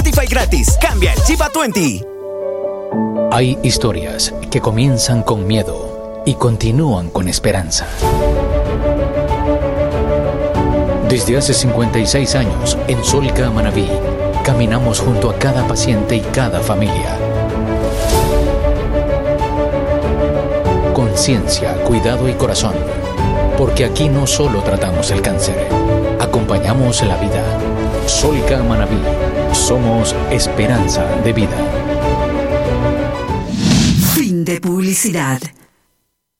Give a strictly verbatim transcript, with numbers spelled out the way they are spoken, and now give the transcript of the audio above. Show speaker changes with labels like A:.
A: Spotify gratis. Cambia el chip a veinte.
B: Hay historias que comienzan con miedo y continúan con esperanza. Desde hace cincuenta y seis años, en Solca Manabí, caminamos junto a cada paciente y cada familia. Conciencia, cuidado y corazón. Porque aquí no solo tratamos el cáncer, acompañamos la vida. Solca Manabí, somos esperanza de vida.
C: Fin de publicidad.